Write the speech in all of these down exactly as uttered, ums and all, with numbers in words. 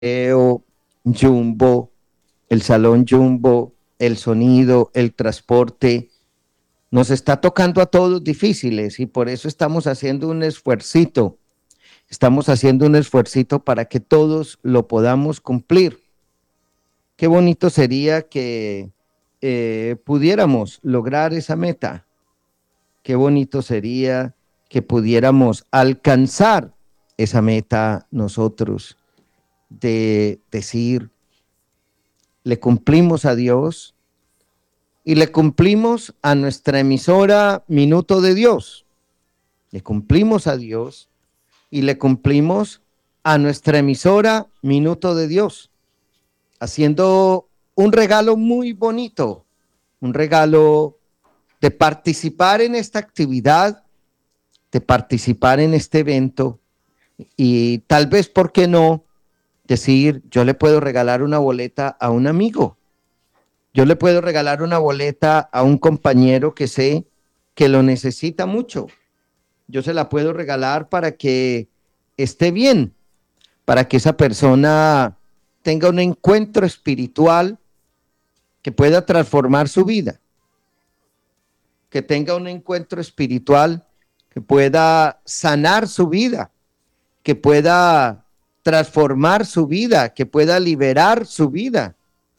Coliseo, Jumbo, el Salón Jumbo, el sonido, el transporte, nos está tocando a todos difíciles y por eso estamos haciendo un esfuercito, estamos haciendo un esfuercito para que todos lo podamos cumplir. Qué bonito sería que eh, pudiéramos lograr esa meta. Qué bonito sería que pudiéramos alcanzar esa meta nosotros de decir, le cumplimos a Dios y le cumplimos a nuestra emisora Minuto de Dios. Le cumplimos a Dios y le cumplimos a nuestra emisora Minuto de Dios, haciendo un regalo muy bonito, un regalo de participar en esta actividad, de participar en este evento y tal vez, ¿por qué no? Decir, yo le puedo regalar una boleta a un amigo, yo le puedo regalar una boleta a un compañero que sé que lo necesita mucho, yo se la puedo regalar para que esté bien, para que esa persona tenga un encuentro espiritual que pueda transformar su vida, que tenga un encuentro espiritual que pueda sanar su vida, que pueda transformar su vida, que pueda liberar su vida,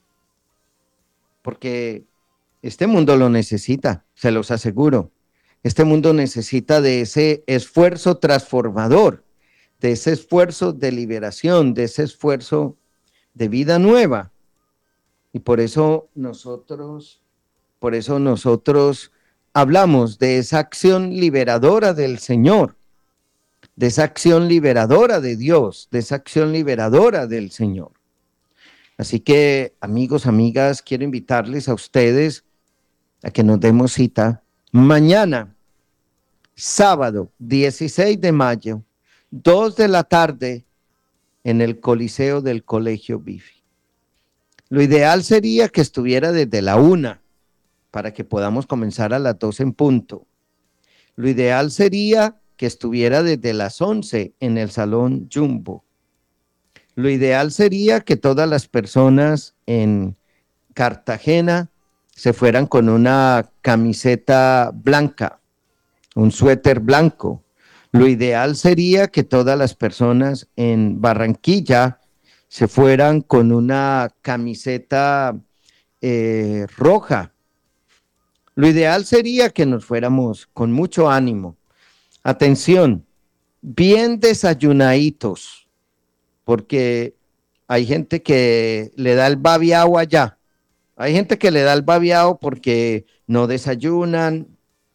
porque este mundo lo necesita, se los aseguro. Este mundo necesita de ese esfuerzo transformador, de ese esfuerzo de liberación, de ese esfuerzo de vida nueva. Y por eso nosotros, por eso nosotros hablamos de esa acción liberadora del Señor, de esa acción liberadora de Dios, de esa acción liberadora del Señor. Así que, amigos, amigas, quiero invitarles a ustedes a que nos demos cita mañana, sábado dieciséis de mayo, dos de la tarde, en el Coliseo del Colegio Bifi. Lo ideal sería que estuviera desde la una para que podamos comenzar a las dos en punto. Lo ideal sería que estuviera desde las once en el Salón Jumbo. Lo ideal sería que todas las personas en Cartagena se fueran con una camiseta blanca, un suéter blanco. Lo ideal sería que todas las personas en Barranquilla se fueran con una camiseta eh, roja. Lo ideal sería que nos fuéramos con mucho ánimo. Atención, bien desayunaditos, porque hay gente que le da el babiao allá. Hay gente que le da el babiao porque no desayunan,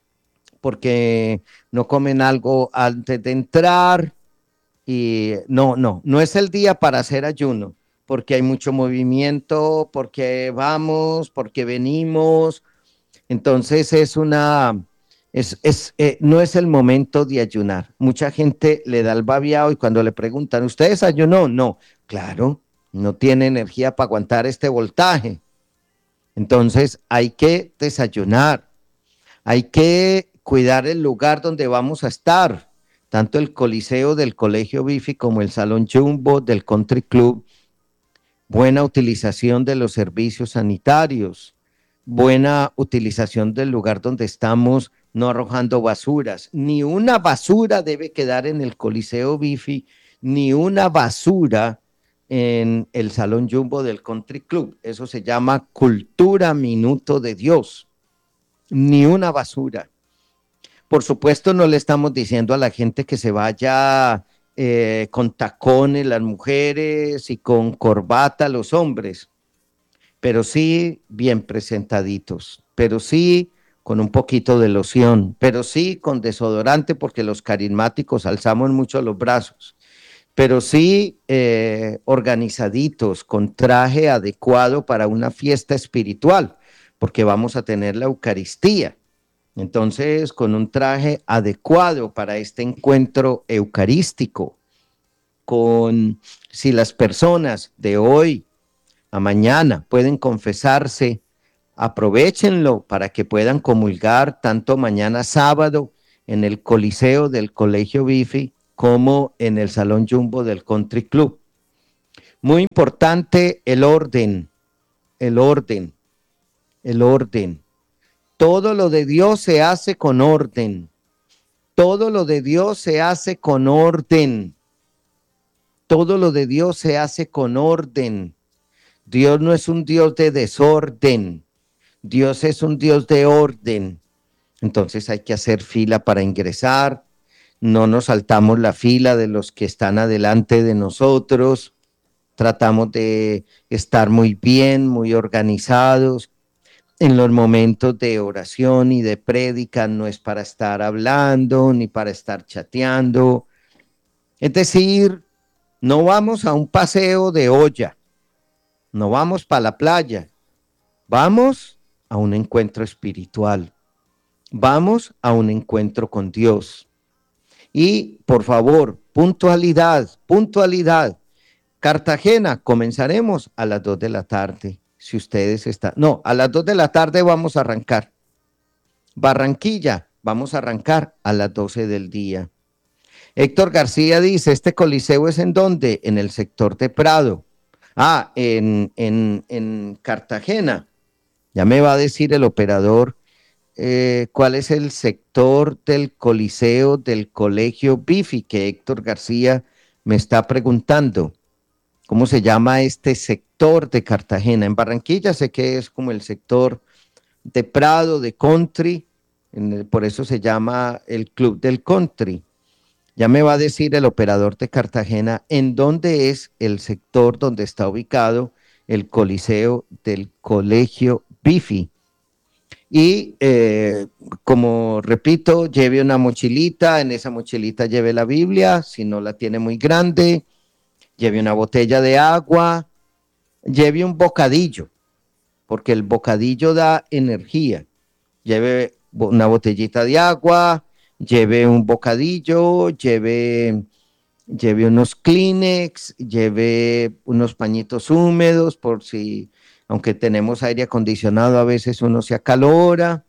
porque no comen algo antes de entrar. Y no, no, no es el día para hacer ayuno, porque hay mucho movimiento, porque vamos, porque venimos. Entonces es una, es, es, eh, no es el momento de ayunar. Mucha gente le da el babiao y cuando le preguntan, ¿usted desayunó? No, claro, no tiene energía para aguantar este voltaje. Entonces hay que desayunar, hay que cuidar el lugar donde vamos a estar, tanto el Coliseo del Colegio Bifi como el Salón Jumbo del Country Club, buena utilización de los servicios sanitarios, buena utilización del lugar donde estamos, no arrojando basuras. Ni una basura debe quedar en el Coliseo Bifi, ni una basura en el Salón Jumbo del Country Club. Eso se llama cultura minuto de Dios. Ni una basura. Por supuesto, no le estamos diciendo a la gente que se vaya eh, con tacones las mujeres y con corbata los hombres, pero sí bien presentaditos, pero sí con un poquito de loción, pero sí con desodorante porque los carismáticos alzamos mucho los brazos, pero sí eh, organizaditos, con traje adecuado para una fiesta espiritual, porque vamos a tener la Eucaristía. Entonces, con un traje adecuado para este encuentro eucarístico, con si las personas de hoy a mañana pueden confesarse, aprovechenlo para que puedan comulgar tanto mañana sábado en el Coliseo del Colegio Bifi como en el Salón Jumbo del Country Club. Muy importante el orden, el orden, el orden. Todo lo de Dios se hace con orden. Todo lo de Dios se hace con orden. Todo lo de Dios se hace con orden. Dios no es un Dios de desorden. Dios es un Dios de orden. Entonces hay que hacer fila para ingresar. No nos saltamos la fila de los que están adelante de nosotros. Tratamos de estar muy bien, muy organizados. En los momentos de oración y de prédica no es para estar hablando ni para estar chateando. Es decir, no vamos a un paseo de olla, no vamos para la playa, vamos a un encuentro espiritual, vamos a un encuentro con Dios. Y por favor, puntualidad, puntualidad. Cartagena, comenzaremos a las dos de la tarde. Si ustedes están, no, a las dos de la tarde vamos a arrancar. Barranquilla, vamos a arrancar a las doce del día. Héctor García dice, ¿este coliseo es en dónde? En el sector de Prado. Ah, en, en, en Cartagena. Ya me va a decir el operador eh, cuál es el sector del coliseo del colegio Bifi, que Héctor García me está preguntando. ¿Cómo se llama este sector de Cartagena? En Barranquilla sé que es como el sector de Prado, de Country, en el, por eso se llama el Club del Country. Ya me va a decir el operador de Cartagena en dónde es el sector donde está ubicado el coliseo del colegio Bifi. Y eh, como repito, lleve una mochilita, en esa mochilita lleve la Biblia, si no la tiene muy grande, lleve una botella de agua, lleve un bocadillo, porque el bocadillo da energía. Lleve una botellita de agua, lleve un bocadillo, lleve, lleve unos Kleenex, lleve unos pañitos húmedos por si, aunque tenemos aire acondicionado, a veces uno se acalora.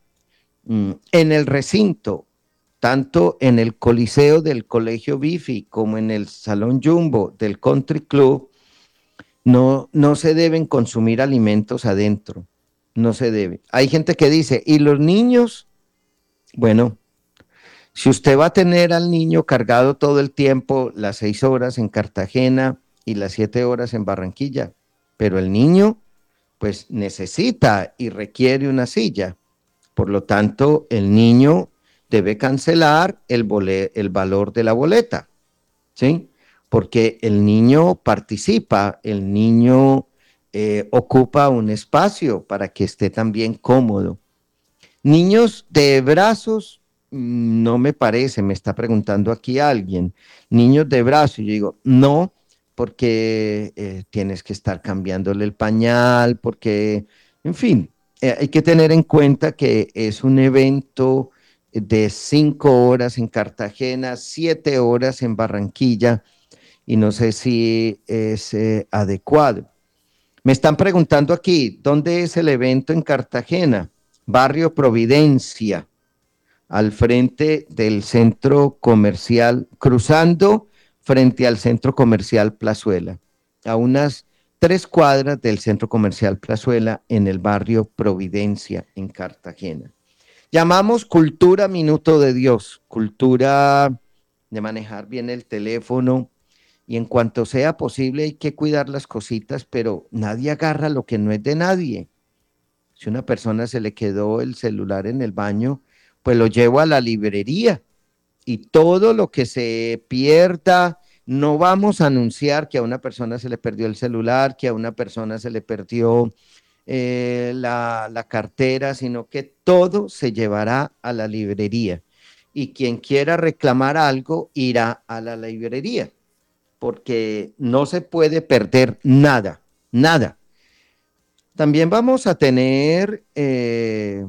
En el recinto, tanto en el coliseo del Colegio Bifi como en el Salón Jumbo del Country Club, no, no se deben consumir alimentos adentro, no se debe. Hay gente que dice, ¿y los niños? Bueno, si usted va a tener al niño cargado todo el tiempo, las seis horas en Cartagena y las siete horas en Barranquilla, pero el niño pues necesita y requiere una silla. Por lo tanto, el niño debe cancelar el, bolet, el valor de la boleta, ¿sí? Porque el niño participa, el niño eh, ocupa un espacio para que esté también cómodo. Niños de brazos, no me parece, me está preguntando aquí alguien. Niños de brazos, yo digo, no, porque eh, tienes que estar cambiándole el pañal, porque, en fin, eh, hay que tener en cuenta que es un evento de cinco horas en Cartagena, siete horas en Barranquilla, y no sé si es eh, adecuado. Me están preguntando aquí, ¿dónde es el evento en Cartagena? Barrio Providencia, al frente del centro comercial, cruzando frente al centro comercial Plazuela, a unas tres cuadras del centro comercial Plazuela en el barrio Providencia, en Cartagena. Llamamos cultura minuto de Dios, cultura de manejar bien el teléfono, y en cuanto sea posible hay que cuidar las cositas, pero nadie agarra lo que no es de nadie. Si a una persona se le quedó el celular en el baño, pues lo llevo a la librería y todo lo que se pierda, no vamos a anunciar que a una persona se le perdió el celular, que a una persona se le perdió eh, la, la cartera, sino que todo se llevará a la librería. Y quien quiera reclamar algo irá a la librería, porque no se puede perder nada, nada. También vamos a tener, eh,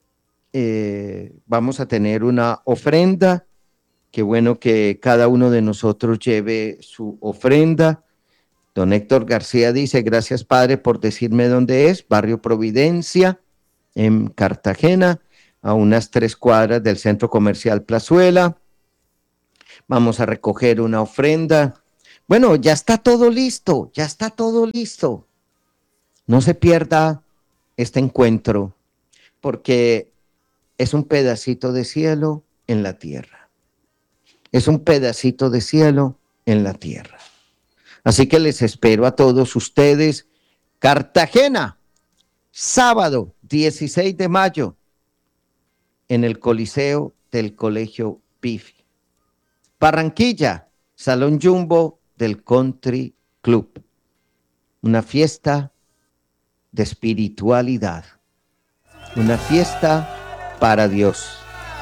eh, vamos a tener una ofrenda. Qué bueno que cada uno de nosotros lleve su ofrenda. Don Héctor García dice, gracias Padre por decirme dónde es, Barrio Providencia, en Cartagena, a unas tres cuadras del Centro Comercial Plazuela. Vamos a recoger una ofrenda. Bueno, ya está todo listo, ya está todo listo. No se pierda este encuentro, porque es un pedacito de cielo en la tierra. Es un pedacito de cielo en la tierra. Así que les espero a todos ustedes. Cartagena, sábado dieciséis de mayo, en el Coliseo del Colegio Pifi. Barranquilla, Salón Jumbo del Country Club. Una fiesta de espiritualidad. Una fiesta para Dios.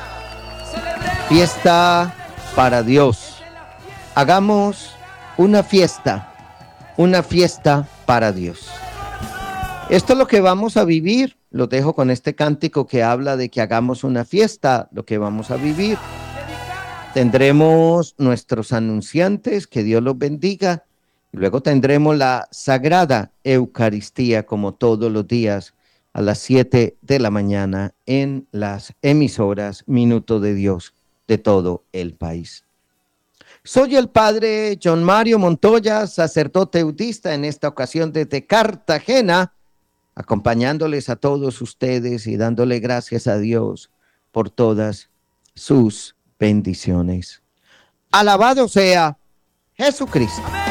Fiesta para Dios. Hagamos una fiesta, una fiesta para Dios. Esto es lo que vamos a vivir. Lo dejo con este cántico que habla de que hagamos una fiesta, lo que vamos a vivir. Tendremos nuestros anunciantes, que Dios los bendiga. Y luego tendremos la Sagrada Eucaristía, como todos los días, a las siete de la mañana en las emisoras Minuto de Dios de todo el país. Soy el padre John Mario Montoya, sacerdote eudista, en esta ocasión desde Cartagena, acompañándoles a todos ustedes y dándole gracias a Dios por todas sus bendiciones. Alabado sea Jesucristo.